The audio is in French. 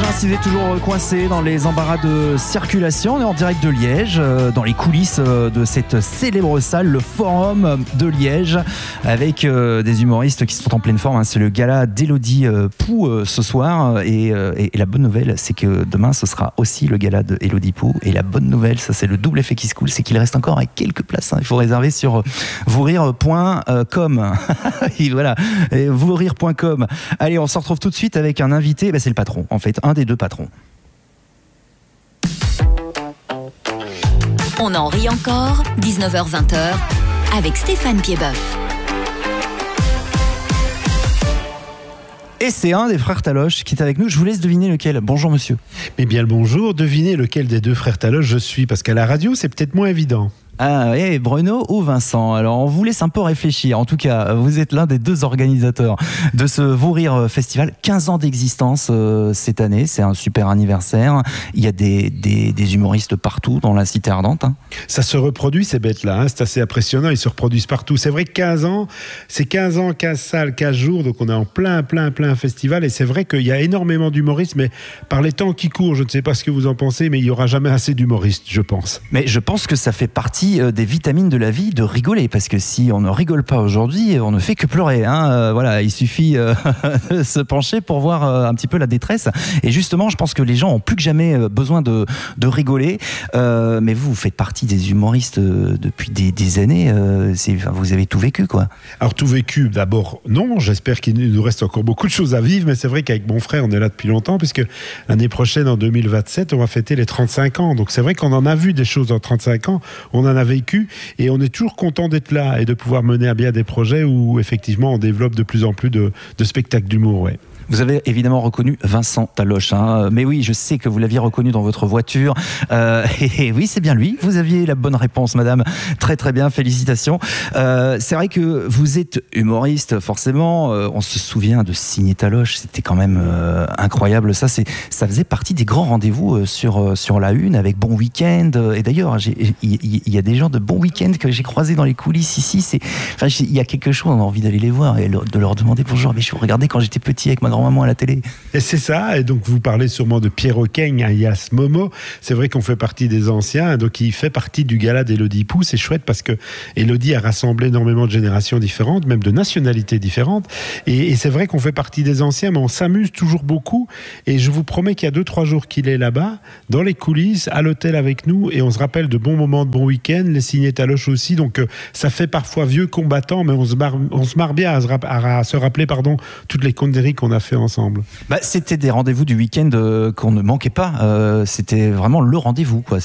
Si vous êtes toujours coincé dans les embarras de circulation, on est en direct de Liège, dans les coulisses de cette célèbre salle, le Forum de Liège, avec des humoristes qui sont en pleine forme. C'est le gala d'Élodie Pou ce soir. Et la bonne nouvelle, c'est que demain, ce sera aussi le gala d'Élodie Pou. Et la bonne nouvelle, ça c'est le double effet qui se coule, c'est qu'il reste encore quelques places. Il faut réserver sur vousrire.com. Voilà, vousrire.com. Allez, on se retrouve tout de suite avec un invité. C'est le patron, en fait, un des deux patrons. On en rit encore, 19h-20h, avec Stéphane Piedboeuf. Et c'est un des frères Taloche qui est avec nous. Je vous laisse deviner lequel. Bonjour monsieur. Eh bien le bonjour, devinez lequel des deux frères Taloche je suis, parce qu'à la radio c'est peut-être moins évident. Ah oui, Bruno ou Vincent. Alors on vous laisse un peu réfléchir. En tout cas, vous êtes l'un des deux organisateurs de ce Vous Rire Festival. 15 ans d'existence cette année, c'est un super anniversaire. Il y a des humoristes partout dans la cité ardente. Ça se reproduit ces bêtes-là, c'est assez impressionnant, ils se reproduisent partout. C'est vrai que 15 ans, c'est 15 ans, 15 salles, 15 jours, donc on est en plein festival. Et c'est vrai qu'il y a énormément d'humoristes, mais par les temps qui courent, je ne sais pas ce que vous en pensez, mais il n'y aura jamais assez d'humoristes, je pense. Mais je pense que ça fait partie des vitamines de la vie de rigoler, parce que si on ne rigole pas aujourd'hui, on ne fait que pleurer. Voilà, il suffit de se pencher pour voir un petit peu la détresse. Et justement, je pense que les gens ont plus que jamais besoin de rigoler. Mais vous faites partie des humoristes depuis des années. Vous avez tout vécu, quoi. Alors tout vécu, d'abord, non. J'espère qu'il nous reste encore beaucoup de choses à vivre, mais c'est vrai qu'avec mon frère, on est là depuis longtemps, puisque l'année prochaine, en 2027, on va fêter les 35 ans. Donc c'est vrai qu'on en a vu des choses en 35 ans. On en a vécu et on est toujours content d'être là et de pouvoir mener à bien des projets où effectivement on développe de plus en plus de spectacles d'humour. Ouais. Vous avez évidemment reconnu Vincent Taloche, mais oui, je sais que vous l'aviez reconnu dans votre voiture. Et oui, c'est bien lui. Vous aviez la bonne réponse, madame. Très très bien, félicitations. C'est vrai que vous êtes humoriste, forcément. On se souvient de Signé Taloche, c'était quand même incroyable. Ça faisait partie des grands rendez-vous sur la Une avec Bon Week-end. Et d'ailleurs, il y a des gens de Bon Week-end que j'ai croisés dans les coulisses ici. Il y a quelque chose, on a envie d'aller les voir et de leur demander bonjour. Mais je vous regardais quand j'étais petit avec ma grand-maman à la télé. Et c'est ça, et donc vous parlez sûrement de Pierre Oquaigne, alias Momo. C'est vrai qu'on fait partie des anciens, donc il fait partie du gala d'Élodie Pou. C'est chouette parce que Élodie a rassemblé énormément de générations différentes, même de nationalités différentes. Et c'est vrai qu'on fait partie des anciens, mais on s'amuse toujours beaucoup. Et je vous promets qu'il y a 2-3 jours qu'il est là-bas, dans les coulisses, à l'hôtel avec nous, et on se rappelle de bons moments de Bon Week-end, les Signé Taloche aussi. Donc ça fait parfois vieux combattant, mais on se marre bien à se rappeler toutes les conneries qu'on a fait ensemble. C'était des rendez-vous du week-end qu'on ne manquait pas. C'était vraiment le rendez-vous, quoi.